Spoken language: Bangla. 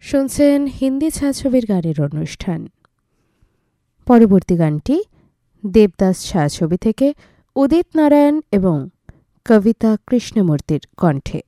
শুনছেন হিন্দি ছায়াছবির গানের অনুষ্ঠান। পরবর্তী গানটি দেবদাস ছায়াছবি থেকে উদিত নারায়ণ এবং কবিতা কৃষ্ণমূর্তির কণ্ঠে।